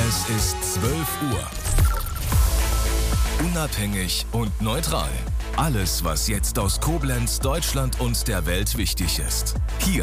Es ist 12 Uhr. Unabhängig und neutral. Alles, was jetzt aus Koblenz, Deutschland und der Welt wichtig ist. Hier